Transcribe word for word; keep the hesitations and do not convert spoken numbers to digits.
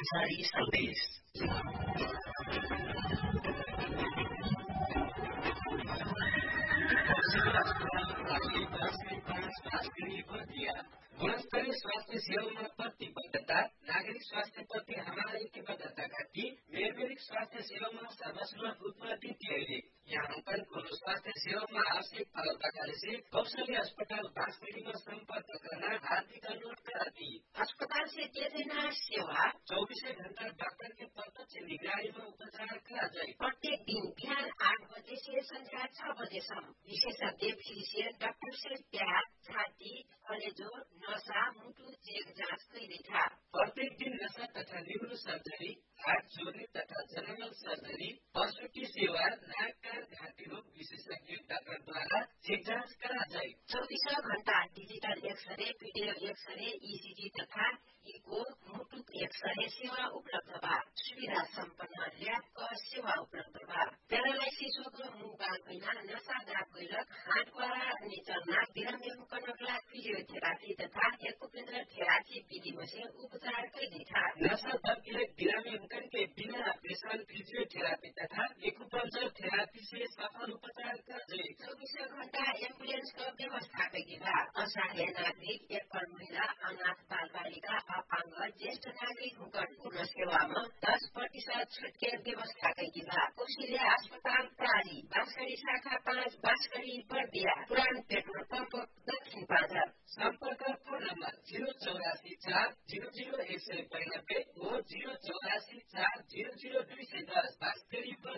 जारी सन्देश। गुणस्तरीय स्वास्थ्य सेवामा प्रतिबद्धता, नागरिक स्वास्थ्य प्रति हमारा प्रतिबद्धता की मेरमेरिक स्वास्थ्य सेवामा सर्वसुलभ उत्पत्ति थिए। यहाँ अंकन को स्वास्थ्य सेवामा आवश्यक पड़ता से कौशल्य अस्पताल बांसबेड़ी में संपर्क करना आर्थिक अनुरोध कराती। अस्पताल से दिए देना सेवा चौबीसों घंटा डॉक्टर के प्रत्यक्ष निगरानी में उपचार करा जाए। प्रत्येक दिन बिहान आठ बजे से संध्या छह बजेसम्म विशेषज्ञ फिजिशियन डॉक्टर से प्यार, छाती, कलेजो, नसा, मुटु चेक जाँच कइरेथा। प्रत्येक दिन नशा तथा न्यूरो सर्जरी, हार्ट चोरी तथा जनरल सर्जरी, प्रसूति सेवा, नाक कान घाटी रोग विशेषज्ञ डाक्टर द्वारा चेक जाँच करा जाए। चौबीसों घंटा digital x-ray, video x-ray, ECG तथा इको, मुटु एक्सरे सेवा उपलब्ध बा। सुविधा सम्पन्न ल्याब क सेवा उपलब्ध बा। प्यारालाइसिसको मुबाल बिना नशा दाग गइलक हातद्वारा निचलना बिरामी कनकला फिजियोथेरापी तथा एकुपेन्द्र थेरापी विधि में उपचार कइरेथा। नशा दर्द बिरामी अंकन के बिना ऑपरेशन फिजियोथेरापी तथा एकुपंक्चर थेरापी से सफल उपचार कर जाए। चौबीसों घंटा एम्बुलेंस का व्यवस्था कइला। असहाय नागरिक, एकल महिला, अनाथ बाल बालिका, अपांग, ज्येष्ठ नागरिक हुकन पूर्ण सेवा में दस प्रतिशत छूट के व्यवस्था कइला। कौशल्या अस्पताल प्राली बांसकड़ी शाखा पाँच बांसकड़ी बर्दिया पुरान पेट्रोल पंप दक्षिण पाँचर। संपर्क फोन नंबर जीरो चौरासी चार जीरो जीरो एक सौ बयानबे और जीरो चौरासी चार जीरो जीरो दुई सौ दस बांसकड़ी